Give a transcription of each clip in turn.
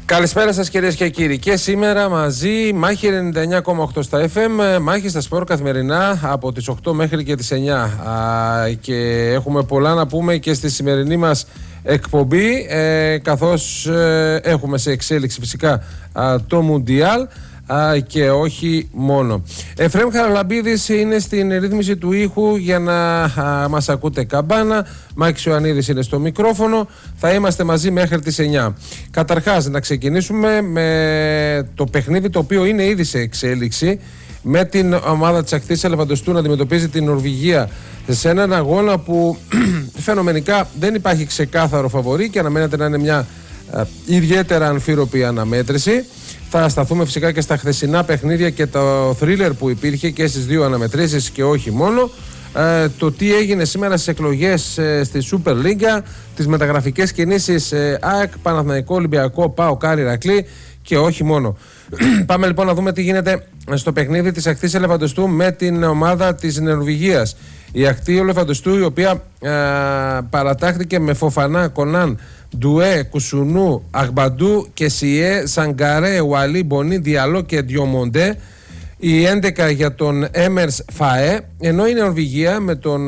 Καλησπέρα σας κυρίες και κύριοι. Και σήμερα μαζί μάχη 99,8 στα FM, μάχη στα σπορ καθημερινά από τις 8 μέχρι και τις 9. Και έχουμε πολλά να πούμε και στη σημερινή μας εκπομπή, καθώς έχουμε σε εξέλιξη φυσικά το Μουντιάλ και όχι μόνο. Εφραίμ Χαραλαμπίδης είναι στην ρύθμιση του ήχου για να μας ακούτε καμπάνα. Μάκης Ιωαννίδης είναι στο μικρόφωνο. Θα είμαστε μαζί μέχρι τις 9. Καταρχάς να ξεκινήσουμε με το παιχνίδι το οποίο είναι ήδη σε εξέλιξη, με την ομάδα της Ακτής Ελεφαντοστού να αντιμετωπίζει την Νορβηγία σε έναν αγώνα που φαινομενικά δεν υπάρχει ξεκάθαρο φαβορί και αναμένεται να είναι μια ιδιαίτερα αμφίροπη αναμέτρηση. Θα σταθούμε φυσικά και στα χθεσινά παιχνίδια και το θρίλερ που υπήρχε και στις δύο αναμετρήσεις και όχι μόνο. Το τι έγινε σήμερα στις εκλογές στη Super League, τις μεταγραφικές κινήσεις ΑΕΚ, Παναθηναϊκό, Ολυμπιακό, ΠΑΟΚ, Ηρακλή και όχι μόνο. Πάμε λοιπόν να δούμε τι γίνεται στο παιχνίδι της Ακτής Ελεφαντοστού με την ομάδα της Νορβηγίας. Η Ακτή Ελεφαντοστού, η οποία παρατάχθηκε με Φοφανά, Κονάν, Ντουέ, Κουσουνού, Αγμπαντού και Σιέ, Σαγκαρέ, Ουαλί, Μπονί, Διαλό και Διομοντέ. Η 11 για τον Έμερς Φαέ, ενώ η Νορβηγία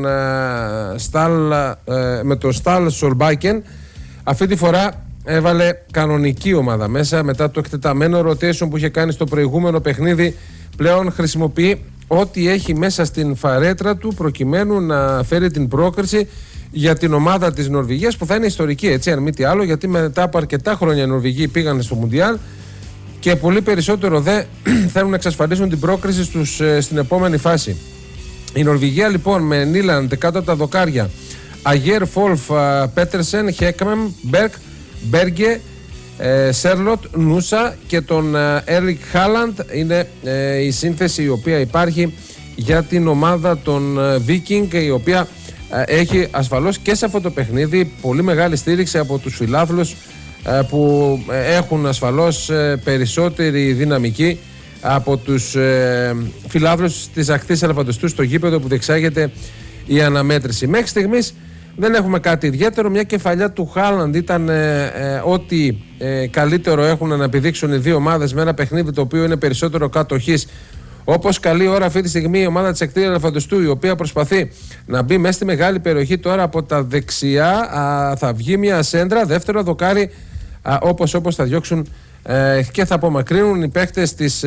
με το Στάλ Σολμπάκεν αυτή τη φορά έβαλε κανονική ομάδα μέσα μετά το εκτεταμένο rotation που είχε κάνει στο προηγούμενο παιχνίδι. Πλέον χρησιμοποιεί ό,τι έχει μέσα στην φαρέτρα του προκειμένου να φέρει την πρόκριση για την ομάδα της Νορβηγίας, που θα είναι ιστορική, έτσι, αν μη τι άλλο, γιατί μετά από αρκετά χρόνια οι Νορβηγοί πήγαν στο Μουντιάλ και πολύ περισσότερο δε θέλουν να εξασφαλίσουν την πρόκριση στους στην επόμενη φάση. Η Νορβηγία λοιπόν με Νίλαντ κάτω από τα δοκάρια, Αγέρ, Φόλφ, Πέτερσεν, Χέκμεμ, Μπέρκ, Μπέργκε, Σέρλοτ, Νούσα και τον Έρικ Χάλαντ είναι η σύνθεση η οποία υπάρχει για την ομάδα των Βίκινγκ, η οποία έχει ασφαλώς και σε αυτό το παιχνίδι πολύ μεγάλη στήριξη από τους φιλάθλους που έχουν ασφαλώς περισσότερη δυναμική από τους φιλάθλους της Ακτής Ελεφαντοστού στο γήπεδο που διεξάγεται η αναμέτρηση. Μέχρι στιγμής δεν έχουμε κάτι ιδιαίτερο. Μια κεφαλιά του Χάλαντ ήταν ό,τι καλύτερο έχουν να επιδείξουν οι δύο ομάδες με ένα παιχνίδι το οποίο είναι περισσότερο κατοχής. Όπως καλή ώρα αυτή τη στιγμή η ομάδα της Ακτής Ελεφαντοστού, η οποία προσπαθεί να μπει μέσα στη μεγάλη περιοχή τώρα από τα δεξιά, θα βγει μια σέντρα, δεύτερο δοκάρι, όπως θα διώξουν και θα απομακρύνουν οι παίκτες της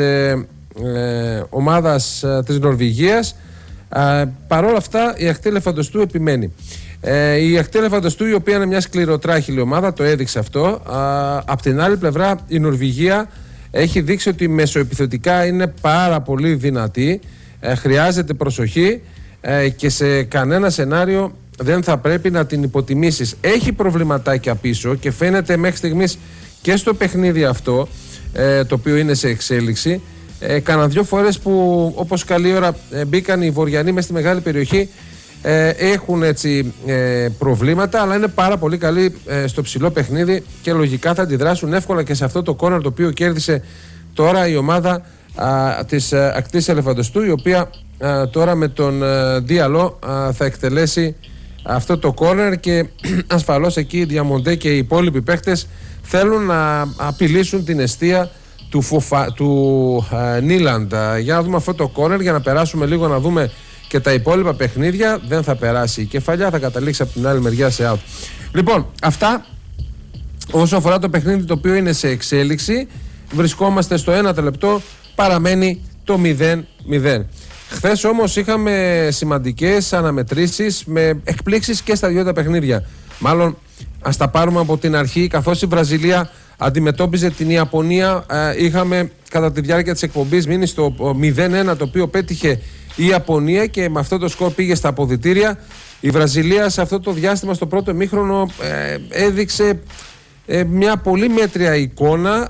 ομάδας της Νορβηγίας. Παρ' όλα αυτά η Ακτή Ελεφαντοστού επιμένει. Η Ακτή Ελεφαντοστού, η οποία είναι μια σκληροτράχηλη ομάδα, το έδειξε αυτό. Απ' την άλλη πλευρά η Νορβηγία έχει δείξει ότι μεσοεπιθετικά είναι πάρα πολύ δυνατή, χρειάζεται προσοχή και σε κανένα σενάριο δεν θα πρέπει να την υποτιμήσεις. Έχει προβληματάκια πίσω και φαίνεται μέχρι στιγμής και στο παιχνίδι αυτό, το οποίο είναι σε εξέλιξη. Κάνα δύο φορές που όπως καλή ώρα μπήκαν οι Βορειανοί μέσα στη μεγάλη περιοχή, έχουν έτσι προβλήματα, αλλά είναι πάρα πολύ καλοί στο ψηλό παιχνίδι και λογικά θα αντιδράσουν εύκολα και σε αυτό το κόρνερ το οποίο κέρδισε τώρα η ομάδα της Ακτής Ελεφαντοστού, η οποία τώρα με τον Διαλό θα εκτελέσει αυτό το κόρνερ και ασφαλώς εκεί οι Διαμοντέ και οι υπόλοιποι παίχτες θέλουν να απειλήσουν την εστία του Νίλαντ. Για να δούμε αυτό το κόρνερ, για να περάσουμε λίγο να δούμε και τα υπόλοιπα παιχνίδια. Δεν θα περάσει η κεφαλιά, θα καταλήξει από την άλλη μεριά σε out. Λοιπόν, αυτά όσο αφορά το παιχνίδι το οποίο είναι σε εξέλιξη. Βρισκόμαστε στο 1 λεπτό, παραμένει το 0-0. Χθες όμως είχαμε σημαντικές αναμετρήσεις με εκπλήξεις και στα δύο τα παιχνίδια. Μάλλον ας τα πάρουμε από την αρχή. Καθώς η Βραζιλία αντιμετώπιζε την Ιαπωνία, είχαμε κατά τη διάρκεια της εκπομπής μείνει στο 0-1 το οποίο πέτυχε η Ιαπωνία και με αυτό το σκορ πήγε στα αποδυτήρια. Η Βραζιλία σε αυτό το διάστημα στο πρώτο ημίχρονο έδειξε μια πολύ μέτρια εικόνα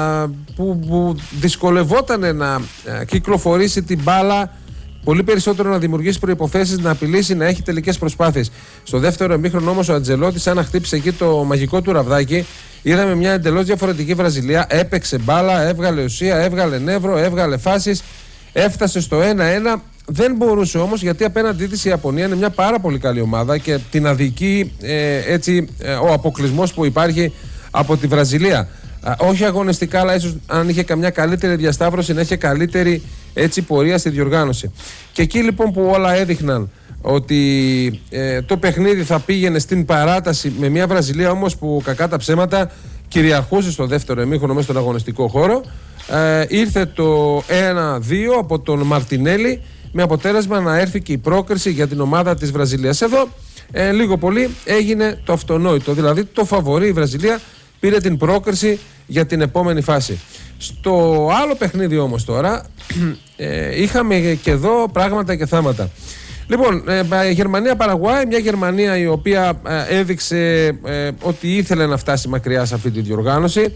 που δυσκολευόταν να κυκλοφορήσει την μπάλα πολύ περισσότερο, να δημιουργήσει προϋποθέσεις, να απειλήσει, να έχει τελικές προσπάθειες. Στο δεύτερο ημίχρονο όμως ο Αντζελότης, σαν να χτύπησε εκεί το μαγικό του ραβδάκι, είδαμε μια εντελώς διαφορετική Βραζιλία. Έπαιξε μπάλα, έβγαλε ουσία, έβγαλε νεύρο, έβγαλε φάσεις, έφτασε στο 1-1. Δεν μπορούσε όμως, γιατί απέναντί της η Ιαπωνία είναι μια πάρα πολύ καλή ομάδα και την αδικεί ο αποκλεισμός που υπάρχει από τη Βραζιλία. όχι αγωνιστικά, αλλά ίσως αν είχε καμιά καλύτερη διασταύρωση να είχε καλύτερη έτσι πορεία στη διοργάνωση. Και εκεί λοιπόν που όλα έδειχναν ότι το παιχνίδι θα πήγαινε στην παράταση, με μια Βραζιλία όμως που κακά τα ψέματα κυριαρχούσε στο δεύτερο ημίχρονο μέσα στον αγωνιστικό χώρο, ήρθε το 1-2 από τον Μαρτινέλη, με αποτέλεσμα να έρθει και η πρόκριση για την ομάδα της Βραζιλίας. Εδώ λίγο πολύ έγινε το αυτονόητο, δηλαδή το φαβορί η Βραζιλία πήρε την πρόκριση για την επόμενη φάση. Στο άλλο παιχνίδι όμως τώρα είχαμε και εδώ πράγματα και θάματα. Λοιπόν, Γερμανία-Παραγουάη, μια Γερμανία η οποία έδειξε ότι ήθελε να φτάσει μακριά σε αυτή τη διοργάνωση.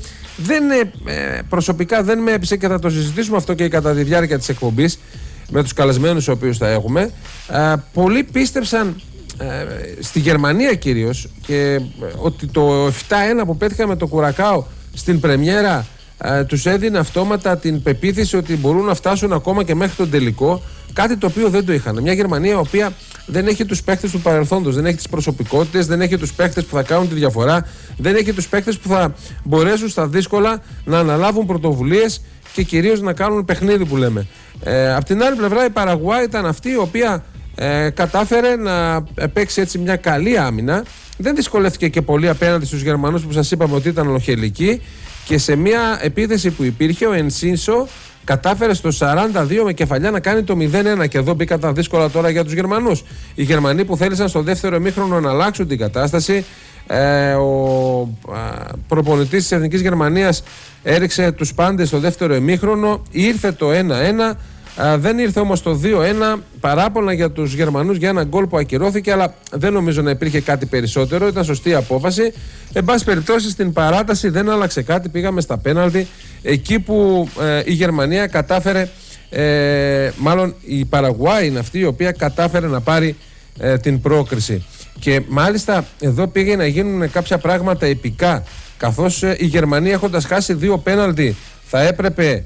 Προσωπικά δεν με έπεισε, και θα το συζητήσουμε αυτό και κατά τη διάρκεια της εκπομπής με τους καλεσμένους τους οποίους θα έχουμε. Πολλοί πίστεψαν στη Γερμανία κυρίως και ότι το 7-1 που πέτυχα με το Κουρακάο στην πρεμιέρα τους έδινε αυτόματα την πεποίθηση ότι μπορούν να φτάσουν ακόμα και μέχρι τον τελικό, κάτι το οποίο δεν το είχαν. Μια Γερμανία η οποία δεν έχει τους παίχτες του παρελθόντος, δεν έχει τις προσωπικότητες, δεν έχει τους παίχτες που θα κάνουν τη διαφορά, δεν έχει τους παίχτες που θα μπορέσουν στα δύσκολα να αναλάβουν πρωτοβουλίες και κυρίως να κάνουν παιχνίδι που λέμε. Απ' την άλλη πλευρά η Παραγουάη ήταν αυτή η οποία κατάφερε να παίξει έτσι μια καλή άμυνα, δεν δυσκολεύτηκε και πολύ απέναντι στους Γερμανούς που σας είπαμε ότι ήταν λοχελικοί, και σε μια επίθεση που υπήρχε ο Ενσίνσο κατάφερε στο 42 με κεφαλιά να κάνει το 0-1, και εδώ μπήκαν τα δύσκολα τώρα για τους Γερμανούς. Οι Γερμανοί που θέλησαν στο δεύτερο ημίχρονο να αλλάξουν την κατάσταση, ο προπονητής της Εθνικής Γερμανίας έριξε τους πάντες στο δεύτερο ημίχρονο, ήρθε το 1-1, δεν ήρθε όμως το 2-1, παράπονα για τους Γερμανούς για ένα γκολ που ακυρώθηκε, αλλά δεν νομίζω να υπήρχε κάτι περισσότερο, ήταν σωστή απόφαση. Εν πάση περιπτώσει στην παράταση δεν άλλαξε κάτι, πήγαμε στα πέναλτι, εκεί που η Γερμανία κατάφερε, μάλλον η Παραγουάη είναι αυτή η οποία κατάφερε να πάρει την πρόκριση. Και μάλιστα εδώ πήγε να γίνουν κάποια πράγματα επικά, καθώς η Γερμανία έχοντας χάσει 2 πέναλτι θα έπρεπε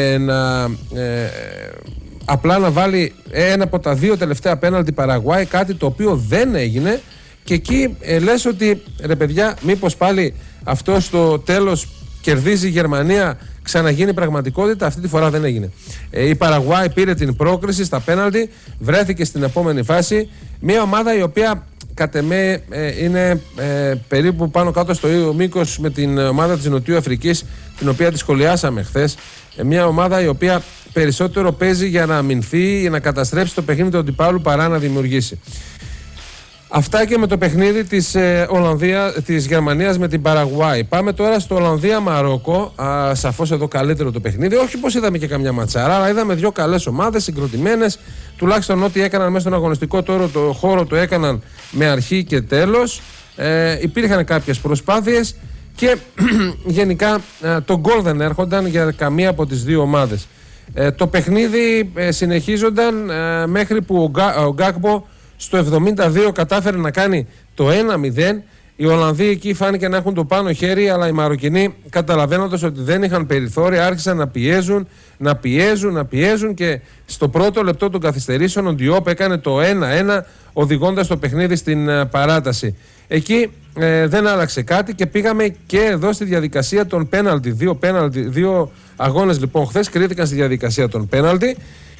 απλά να βάλει ένα από τα 2 τελευταία πέναλτι Παραγουάη, κάτι το οποίο δεν έγινε, και εκεί λες ότι ρε παιδιά, μήπως πάλι αυτό στο τέλος κερδίζει η Γερμανία, ξαναγίνει πραγματικότητα. Αυτή τη φορά δεν έγινε. Η Παραγουάη πήρε την πρόκριση στα πέναλτι, βρέθηκε στην επόμενη φάση, μια ομάδα η οποία κατ' εμέ είναι περίπου πάνω κάτω στο ίδιο μήκος με την ομάδα της Νοτιού Αφρικής, την οποία τη σχολιάσαμε χθες. Μια ομάδα η οποία περισσότερο παίζει για να αμυνθεί, για να καταστρέψει το παιχνίδι του αντιπάλου παρά να δημιουργήσει. Αυτά και με το παιχνίδι της Γερμανίας με την Παραγουάη. Πάμε τώρα στο Ολλανδία-Μαρόκο. Σαφώς εδώ καλύτερο το παιχνίδι. Όχι πως είδαμε και καμιά ματσάρα, αλλά είδαμε 2 καλές ομάδες συγκροτημένες. Τουλάχιστον ό,τι έκαναν μέσα στον αγωνιστικό χώρο το έκαναν με αρχή και τέλος. Υπήρχαν κάποιες προσπάθειες και γενικά το γκολ δεν έρχονταν για καμία από τις 2 ομάδες. Το παιχνίδι συνεχίζονταν μέχρι που ο Γκάκμπο στο 72 κατάφερε να κάνει το 1-0. Οι Ολλανδοί εκεί φάνηκε να έχουν το πάνω χέρι, αλλά οι Μαροκινοί, καταλαβαίνοντας ότι δεν είχαν περιθώρια, άρχισαν να πιέζουν και στο πρώτο λεπτό των καθυστερήσεων ο Ντιόπ έκανε το 1-1, οδηγώντας το παιχνίδι στην παράταση. Εκεί δεν άλλαξε κάτι και πήγαμε και εδώ στη διαδικασία των πέναλτι. 2 αγώνες λοιπόν χθες κρίθηκαν στη διαδικασία των πέναλτι.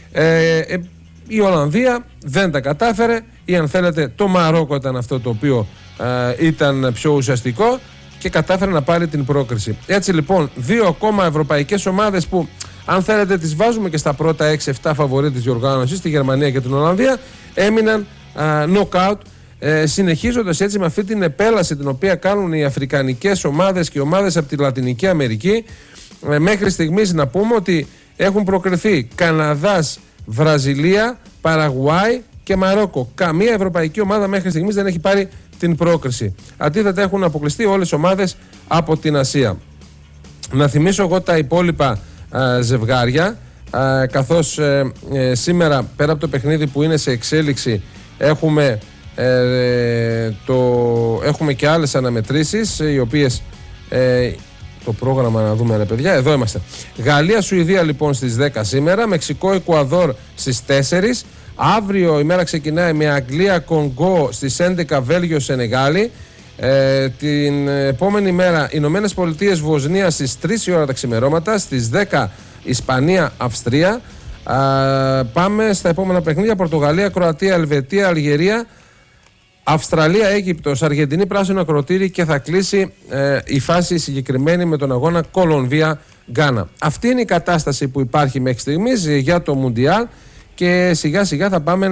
Η Ολλανδία δεν τα κατάφερε, ή αν θέλετε το Μαρόκο ήταν αυτό το οποίο ήταν πιο ουσιαστικό και κατάφερε να πάρει την πρόκριση. Έτσι λοιπόν 2 ακόμα ευρωπαϊκές ομάδες που αν θέλετε τις βάζουμε και στα πρώτα 6-7 φαβορί της διοργάνωσης, τη Γερμανία και την Ολλανδία, έμειναν knockout, συνεχίζοντας έτσι με αυτή την επέλαση την οποία κάνουν οι αφρικανικές ομάδες και οι ομάδες από τη Λατινική Αμερική. Μέχρι στιγμής να πούμε ότι έχουν προκριθεί Καναδάς, Βραζιλία, Παραγουάη και Μαρόκο. Καμία ευρωπαϊκή ομάδα μέχρι στιγμής δεν έχει πάρει την πρόκριση. Αντίθετα έχουν αποκλειστεί όλες οι ομάδες από την Ασία. Να θυμίσω εγώ τα υπόλοιπα ζευγάρια, καθώς σήμερα πέρα από το παιχνίδι που είναι σε εξέλιξη έχουμε και άλλες αναμετρήσεις οι οποίες το πρόγραμμα να δούμε, ρε παιδιά, εδώ είμαστε. Γαλλία-Σουηδία λοιπόν στις 10 σήμερα, Μεξικό-Εκουαδόρ στις 4, αύριο η μέρα ξεκινάει με Αγγλία-Κονγκό στις 11, Βέλγιο-Σενεγάλη, Την επόμενη μέρα Ηνωμένες Πολιτείες Βοσνία στις 3 η ώρα τα ξημερώματα, στις 10 Ισπανία Αυστρία. Πάμε στα επόμενα παιχνίδια: Πορτογαλία, Κροατία, Ελβετία, Αλγερία, Αυστραλία, Αίγυπτος, Αργεντινή, πράσινο ακροτήρι και θα κλείσει η φάση συγκεκριμένη με τον αγώνα Κολομβία Γκάνα. Αυτή είναι η κατάσταση που υπάρχει μέχρι στιγμής για το Μουντιάλ και σιγά σιγά θα πάμε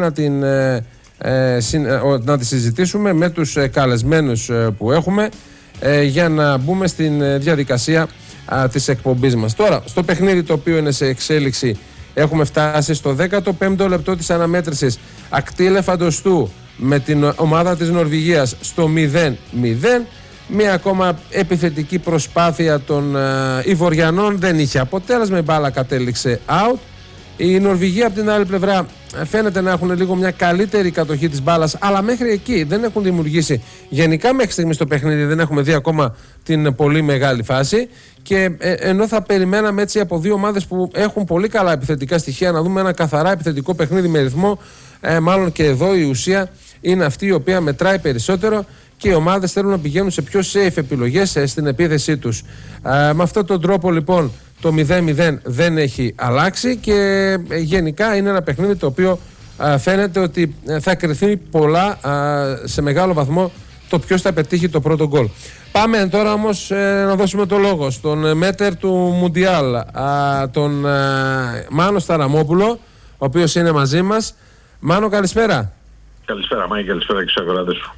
να τη συζητήσουμε με τους καλεσμένους που έχουμε για να μπούμε στην διαδικασία της εκπομπής μας. Τώρα, στο παιχνίδι το οποίο είναι σε εξέλιξη, έχουμε φτάσει στο 15ο λεπτό της αναμέτρησης. Ακτή Ελεφαντοστού με την ομάδα της Νορβηγίας στο 0-0. Μία ακόμα επιθετική προσπάθεια των Ιβοριανών δεν είχε αποτέλεσμα, η μπάλα κατέληξε out. Η Νορβηγία από την άλλη πλευρά φαίνεται να έχουν λίγο μια καλύτερη κατοχή της μπάλας, αλλά μέχρι εκεί δεν έχουν δημιουργήσει. Γενικά μέχρι στιγμή στο παιχνίδι δεν έχουμε δει ακόμα την πολύ μεγάλη φάση. Και ενώ θα περιμέναμε έτσι από δύο ομάδες που έχουν πολύ καλά επιθετικά στοιχεία να δούμε ένα καθαρά επιθετικό παιχνίδι με ρυθμό, μάλλον και εδώ η ουσία είναι αυτή η οποία μετράει περισσότερο και οι ομάδες θέλουν να πηγαίνουν σε πιο safe επιλογές στην επίθεσή τους. Με αυτόν τον τρόπο λοιπόν το 0-0 δεν έχει αλλάξει και γενικά είναι ένα παιχνίδι το οποίο φαίνεται ότι θα κριθεί πολλά σε μεγάλο βαθμό το ποιος θα πετύχει το πρώτο γκολ. Πάμε τώρα όμως να δώσουμε το λόγο στον μέτερ του Μουντιάλ, τον Μάνο Σταραμόπουλο, ο οποίος είναι μαζί μας. Μάνο, καλησπέρα. Καλησπέρα Μάη, καλησπέρα και στους ακροατές σου.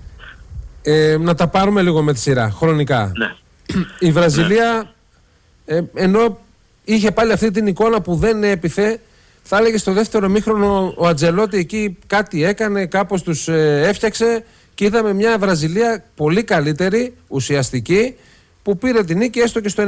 Να τα πάρουμε λίγο με τη σειρά, χρονικά. Ναι. Η Βραζιλία, ενώ είχε πάλι αυτή την εικόνα που δεν έπιθε, θα έλεγε στο δεύτερο μήχρονο ο Αντζελότη εκεί κάτι έκανε, κάπως τους έφτιαξε και είδαμε μια Βραζιλία πολύ καλύτερη, ουσιαστική, που πήρε την νίκη έστω και στο 90.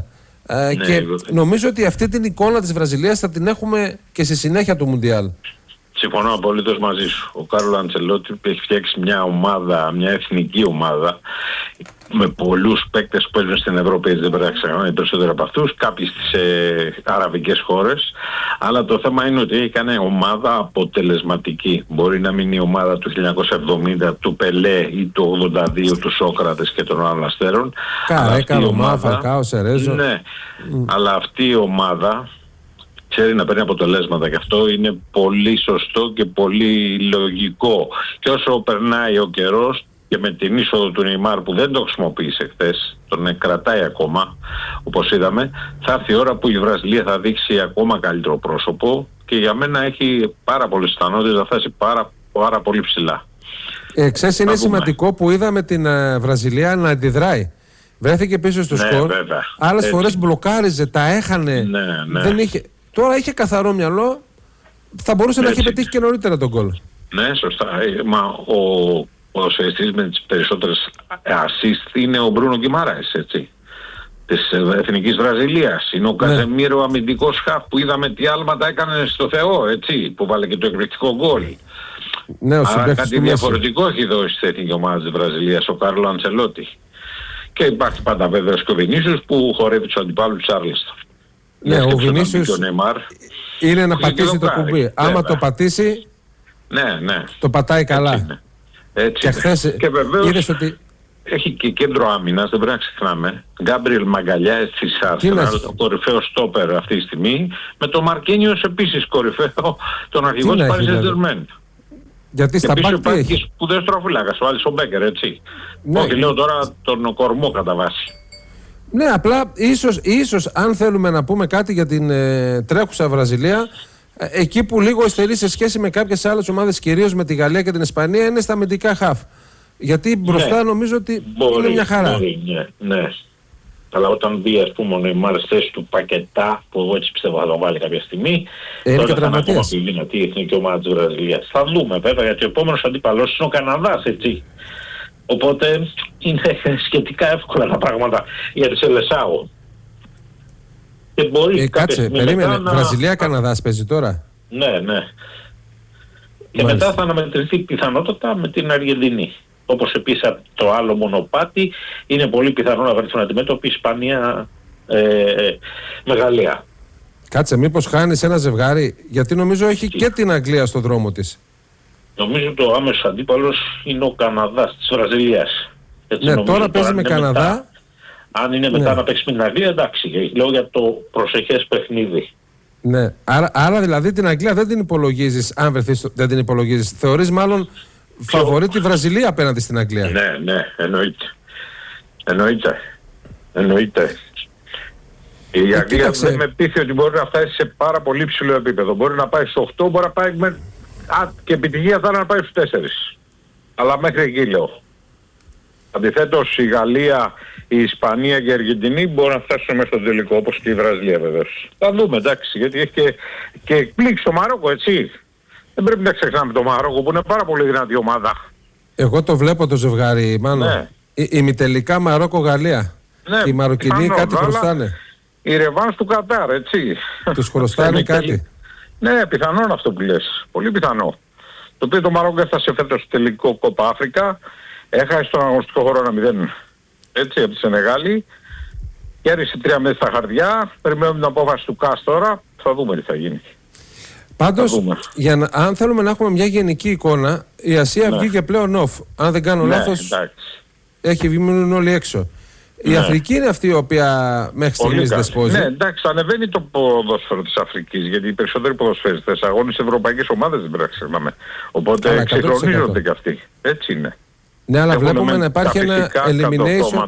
Και νομίζω ότι αυτή την εικόνα της Βραζιλίας θα την έχουμε και στη συνέχεια του Μουντιάλ. Συμφωνώ απολύτως μαζί σου. Ο Κάρλο Αντσελότη έχει φτιάξει μια ομάδα, μια εθνική ομάδα με πολλούς παίκτες που παίζουν στην Ευρώπη, δεν πέραξαν οι περισσότεροι από αυτούς, κάποιοι στις αραβικές χώρες. Αλλά το θέμα είναι ότι έχει κάνει ομάδα αποτελεσματική. Μπορεί να μην είναι η ομάδα του 1970 του Πελέ ή του 82 του Σόκρατες και των άλλων αστέρων. Καλομά, Φαλκάο, Σερέζο. Ναι, αλλά αυτή η ομάδα ξέρει να παίρνει αποτελέσματα και αυτό είναι πολύ σωστό και πολύ λογικό. Και όσο περνάει ο καιρός και με την είσοδο του Νεϊμάρ που δεν το χρησιμοποίησε χθες, τον κρατάει ακόμα όπως είδαμε, θα έρθει η ώρα που η Βραζιλία θα δείξει ακόμα καλύτερο πρόσωπο και για μένα έχει πάρα πολλές πιθανότητες να φτάσει πάρα πολύ ψηλά. Ξέρεις, είναι σημαντικό που είδαμε την Βραζιλία να αντιδράει. Βρέθηκε πίσω στο σκορ, άλλες φορές μπλοκάριζε, τα έχανε, δεν είχε... Τώρα είχε καθαρό μυαλό, θα μπορούσε να έχει πετύχει και νωρίτερα τον γκολ. Ναι, σωστά. Μα ο σεστής με τις περισσότερες assist είναι ο Μπρούνο Γκιμαράης, έτσι, της Εθνικής Βραζιλίας. Είναι ο Καζεμίρο αμυντικός χαφ που είδαμε τι άλματα έκανε στο Θεό, έτσι, που βάλε και το εκπληκτικό γκολ. Ναι, άρα κάτι διαφορετικό έχει δώσει στην εθνική ομάδα της Βραζιλίας ο Κάρλο Αντσελότη. Και υπάρχει πάντα βέβαια και ο Βινίσιος που χορεύει τους αντιπάλους της Άρλιστον. Ναι, ο Βινίσιος είναι να πατήσει το κουμπί. Άμα το πατήσει, το πατάει καλά. Έτσι. Και χθες είδες ότι... Έχει και κέντρο άμυνας, δεν πρέπει να ξεχνάμε. Γκάμπριελ Μαγκαλιά της Arsenal, ο κορυφαίος στόπερ αυτή τη στιγμή, με τον Μαρκίνιος επίσης κορυφαίο, τον αρχηγό της Paris Saint-Germain. Γιατί στα μπακ τι έχει. Και σπουδαίος τροφύλακας, ο Άλισον Μπέκερ, έτσι. Όχι, λέω τώρα τον κορμό κατά βάση. Ναι, απλά ίσως αν θέλουμε να πούμε κάτι για την τρέχουσα Βραζιλία, εκεί που λίγο υστερεί σε σχέση με κάποιες άλλες ομάδες, κυρίως με τη Γαλλία και την Ισπανία, είναι στα αμυντικά χαφ. Γιατί μπροστά νομίζω ότι είναι μια χαρά. Ναι. Αλλά όταν μπει, ας πούμε, ο Νεϊμάρ στη θέση του Πακετά, που εγώ έτσι πιστεύω θα το βάλει κάποια στιγμή, τότε θα είναι ακόμα πιο δυνατή η εθνική ομάδα της Βραζιλίας. Θα δούμε βέβαια, γιατί ο επόμενος αντίπαλος είναι ο Καναδάς, έτσι. Οπότε είναι σχετικά εύκολα τα πράγματα για τη Σελεσάου. Και μπορεί κάτσε, περίμενε. Βραζιλία-Καναδάς παίζει τώρα. Ναι. Και μετά θα αναμετρηθεί πιθανότατα με την Αργεντινή. Όπως επίσης το άλλο μονοπάτι, είναι πολύ πιθανό να βρεθούν αντιμέτωποι Ισπανία με Γαλλία. Κάτσε, μήπως χάνεις ένα ζευγάρι, γιατί νομίζω έχει και την Αγγλία στο δρόμο της. Νομίζω το άμεσο αντίπαλος είναι ο Καναδάς της Βραζιλίας. Έτσι, ναι, νομίζω, τώρα παίζει με Καναδά. Μετά, αν είναι μετά να παίξει με την Αγγλία, εντάξει. Λέω για το προσεχές παιχνίδι. Ναι. Άρα δηλαδή την Αγγλία δεν την υπολογίζεις, αν βρεθείς, δεν την υπολογίζεις. Θεωρείς μάλλον φαβορί τη Βραζιλία απέναντι στην Αγγλία. Ναι, εννοείται. Η Αγγλία δεν με πείθει ότι μπορεί να φτάσει σε πάρα πολύ ψηλό επίπεδο. Μπορεί να πάει στους 8, μπορεί να πάει και επιτυχία θα είναι να πάει στους 4. Αλλά μέχρι εκεί λέω. Αντιθέτως η Γαλλία, η Ισπανία και η Αργεντινή μπορούν να φτάσουν μέσα στο τελικό, όπως και η Βραζιλία βεβαίως. Θα δούμε, εντάξει, γιατί έχει και εκπλήξει το Μαρόκο, έτσι. Δεν πρέπει να ξεχνάμε το Μαρόκο που είναι πάρα πολύ δυνατή ομάδα. Εγώ το βλέπω το ζευγάρι, μάλλον. Ναι. Ημιτελικά Μαρόκο-Γαλλία. Ναι, οι Μαροκινοί κάτι χρωστάνε. Η ρεβάνς του Κατάρ, έτσι. Τους χρωστάνε κάτι. Ναι, πιθανόν αυτό που λες. Πολύ πιθανό. Το οποίο το Μαρόκο έφτασε φέτος στο τελικό Κόπα Αφρικα. Έχασε στον αγωνιστικό χώρο 1-0. Έτσι, από τη Σενεγάλη. Κέρδισε 3 μέτρα στα χαρτιά. Περιμένουμε την απόφαση του ΚΑΣ τώρα. Θα δούμε τι θα γίνει. Πάντως, αν θέλουμε να έχουμε μια γενική εικόνα, η Ασία βγήκε πλέον off. Αν δεν κάνω λάθος, έχει βγει όλοι έξω. Η Αφρική είναι αυτή η οποία μέχρι στιγμής δεσπόζει. Ναι, εντάξει, ανεβαίνει το ποδόσφαιρο της Αφρικής, γιατί οι περισσότεροι ποδοσφαιριστές αγώνες σε ευρωπαϊκές ομάδες δεν πρέπει να ξεχνάμε. Οπότε εξυγχρονίζονται και αυτοί. Έτσι είναι. Ναι, αλλά βλέπουμε να υπάρχει ένα elimination.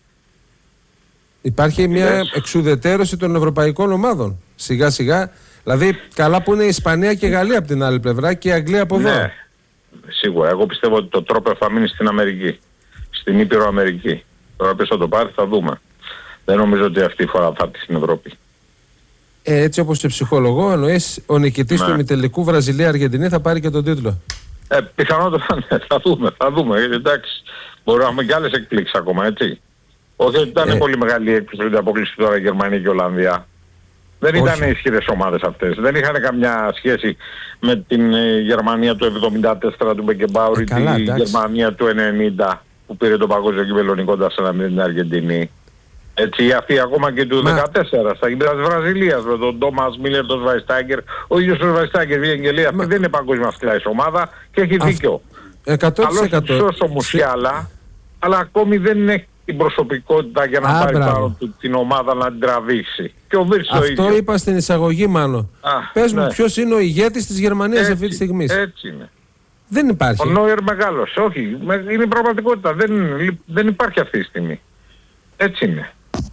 Υπάρχει μια εξουδετέρωση των ευρωπαϊκών ομάδων. Σιγά σιγά. Δηλαδή, καλά που είναι η Ισπανία και η Γαλλία από την άλλη πλευρά και η Αγγλία από εδώ. Ναι, σίγουρα. Εγώ πιστεύω ότι το τρόπο θα μείνει στην Αμερική. Στην Ήπειρο Αμερική. Τώρα ποιος θα το πάρει θα δούμε. Δεν νομίζω ότι αυτή η φορά θα έρθει στην Ευρώπη. Έτσι όπως και ψυχολογώ, εννοείς ο νικητής του ημιτελικού Βραζιλία-Αργεντινή θα πάρει και τον τίτλο. Πιθανότατα θα δούμε. Εντάξει, μπορούμε να έχουμε και άλλες εκπλήξεις ακόμα, έτσι. Όχι ότι ήταν πολύ μεγάλη η έκπληξη ότι αποκλείστηκε τώρα η Γερμανία και η Ολλανδία. Δεν ήταν ισχυρές ομάδες αυτές. Δεν είχαν καμιά σχέση με την Γερμανία του 1974 του Μπεκεμπάουρ ή τη Γερμανία του 1990 που πήρε το παγκόσμιο κύπελλο νικώντας με την Αργεντινή. Έτσι, αυτή ακόμα και του 2014 στα γήπεδα της Βραζιλίας με τον Τόμας Μίλερ, τον Σβαϊστάγκερ. Ο ίδιος ο Σβαϊστάγκερ βγήκε και λέει αυτή δεν είναι παγκόσμια αυτιά ομάδα και έχει δίκιο. 100%. Καλώς ο Μουσιάλα, αλλά ακόμη δεν έχει την προσωπικότητα για να πάρει πάνω του την ομάδα να την τραβήξει. Και ο Βίρτς το ίδιο. Αυτό είπα στην εισαγωγή μάλλον. Πες μου ποιος είναι ο ηγέτης της Γερμανίας αυτή τη στιγμή. Έτσι είναι. Δεν υπάρχει. Ο Νόιερ μεγάλος. Όχι, είναι η πραγματικότητα. Δεν υπάρχει αυτή τη στιγμή. Έτσι είναι.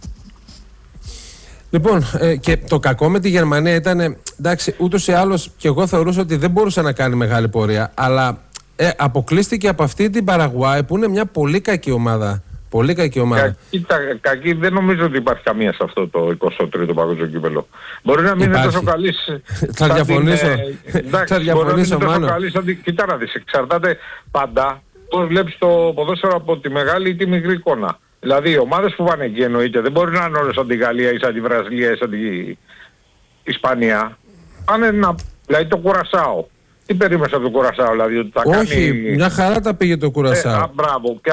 Λοιπόν, και το κακό με τη Γερμανία ήταν, εντάξει, ούτως ή άλλως και εγώ θεωρούσα ότι δεν μπορούσε να κάνει μεγάλη πορεία, αλλά αποκλείστηκε από αυτή την Παραγουάη που είναι μια πολύ κακή ομάδα. Πολύ κακή ομάδα. Κακή, δεν νομίζω ότι υπάρχει καμία σε αυτό το 23ο παγκόσμιο κύπελλο. Μπορεί να μην είναι τόσο καλή. Θα διαφωνήσω. Θα διαφωνήσω μάλλον. Κοίτα να δεις, εξαρτάται πάντα πώς βλέπεις το ποδόσφαιρο από τη μεγάλη ή τη μικρή εικόνα. Δηλαδή οι ομάδες που πάνε εκεί εννοείται δεν μπορεί να είναι όλες σαν τη Γαλλία ή σαν τη Βραζιλία ή σαν τη Ισπανία. Πάνε δηλαδή το Κουρασάο. Τι περίμενες από το Κουρασάο, δηλαδή ότι θα κάνει... Όχι, μια χαρά τα πήγε το Κουρασάο. Μπράβο.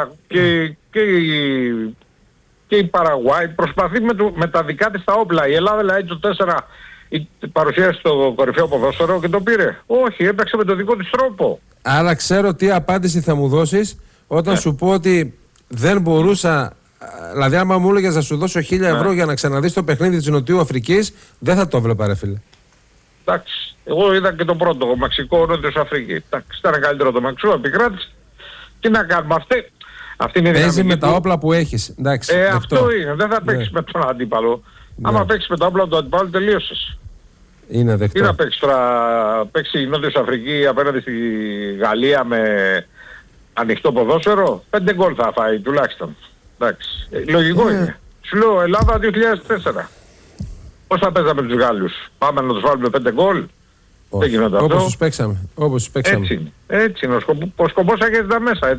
Και η Παραγουάη προσπαθεί με τα δικά της τα όπλα. Η Ελλάδα δηλαδή το 4 παρουσίασε το κορυφαίο ποδόσφαιρο και το πήρε. Όχι, έπαιξε με το δικό της τρόπο. Άρα ξέρω τι απάντηση θα μου δώσεις όταν σου πω ότι δεν μπορούσα... Δηλαδή άμα μου έλεγες να σου δώσω 1.000 ευρώ για να ξαναδείς το παιχνίδι της Νοτιού Αφρικής, δεν θα το έβλεπα ρε φίλε. Εντάξει, εγώ είδα και το πρώτο, Μεξικό, Νότιος Αφρική. Εντάξει, ήταν καλύτερο το Μεξικό, επικράτησε. Τι να κάνουμε, αυτή είναι η παίζει με τα όπλα που έχεις. Εντάξει, αυτό είναι, δεν θα παίξεις με τον αντίπαλο. Άμα παίξεις με τα όπλα του αντίπαλου τελείωσες. Είναι δεκτό. Τι να παίξεις τώρα, παίξει η Νότιος Αφρική απέναντι στη Γαλλία με ανοιχτό ποδόσφαιρο, 5 γκολ θα φάει τουλάχιστον. Εντάξει, λογικό είναι. Σου λέω Ελλάδα 2004. Πώς θα παίζαμε τους Γάλλους, πάμε να τους βάλουμε 5 γκολ. Δεν γίνεται αυτό. Όπως τους παίξαμε. Έτσι είναι. Ο σκοπός θα έχετε τα μέσα.